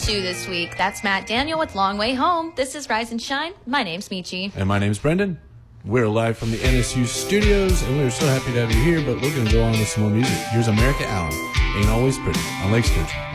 2 this week. That's Matt Daniel with Long Way Home. This is Rise and Shine. My name's Michi. And my name's Brendan. We're live from the NSU studios, and we're so happy to have you here, but we're going to go on with some more music. Here's America Allen, Ain't Always Pretty, on Lake Sturgeon.